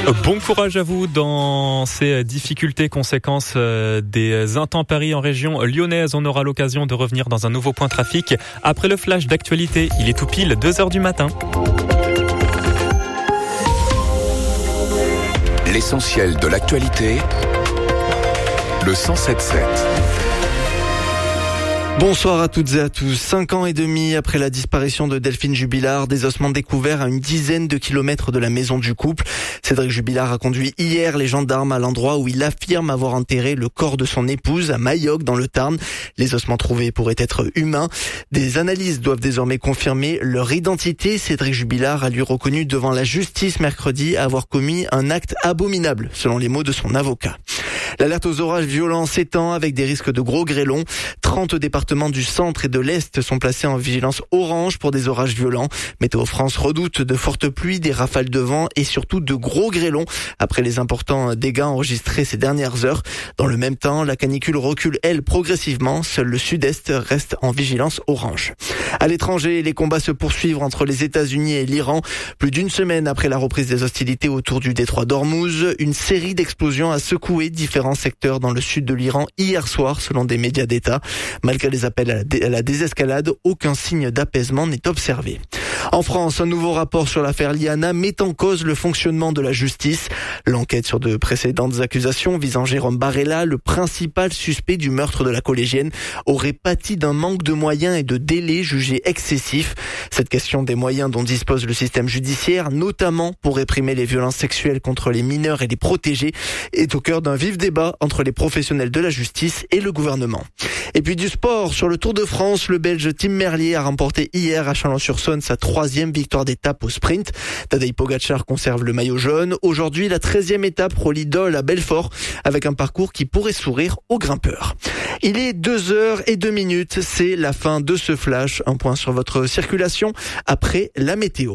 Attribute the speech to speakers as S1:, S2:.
S1: Bon courage à vous dans ces difficultés conséquences des intempéries en région lyonnaise. On aura l'occasion de revenir dans un nouveau point trafic après le flash d'actualité. Il est tout pile 2h du matin.
S2: L'essentiel de l'actualité, le 107.7.
S3: Bonsoir à toutes et à tous. 5 ans et demi après la disparition de Delphine Jubilard, des ossements découverts à une dizaine de kilomètres de la maison du couple. Cédric Jubilard a conduit hier les gendarmes à l'endroit où il affirme avoir enterré le corps de son épouse à Mayoc dans le Tarn. Les ossements trouvés pourraient être humains. Des analyses doivent désormais confirmer leur identité. Cédric Jubilard a lui reconnu devant la justice mercredi avoir commis un acte abominable, selon les mots de son avocat. L'alerte aux orages violents s'étend avec des risques de gros grêlons. 30 départements du centre et de l'est sont placés en vigilance orange pour des orages violents. Météo France redoute de fortes pluies, des rafales de vent et surtout de gros grêlons après les importants dégâts enregistrés ces dernières heures. Dans le même temps, la canicule recule, elle, progressivement. Seul le sud-est reste en vigilance orange. À l'étranger, les combats se poursuivent entre les États-Unis et l'Iran. Plus d'une semaine après la reprise des hostilités autour du détroit d'Ormuz, une série d'explosions a secoué différents secteurs dans le sud de l'Iran hier soir, selon des médias d'État. Malgré les appels à la désescalade, aucun signe d'apaisement n'est observé. En France, un nouveau rapport sur l'affaire Liana met en cause le fonctionnement de la justice. L'enquête sur de précédentes accusations visant Jérôme Barella, le principal suspect du meurtre de la collégienne, aurait pâti d'un manque de moyens et de délais jugés excessifs. Cette question des moyens dont dispose le système judiciaire, notamment pour réprimer les violences sexuelles contre les mineurs et les protégés, est au cœur d'un vif débat entre les professionnels de la justice et le gouvernement. Et puis du sport, sur le Tour de France, le Belge Tim Merlier a remporté hier à Chalon-sur-Saône sa 3e victoire d'étape au sprint. Tadej Pogačar conserve le maillot jaune. Aujourd'hui, la 13e étape relie Dole à Belfort avec un parcours qui pourrait sourire aux grimpeurs. Il est 2h02, c'est la fin de ce flash. Un point sur votre circulation après la météo.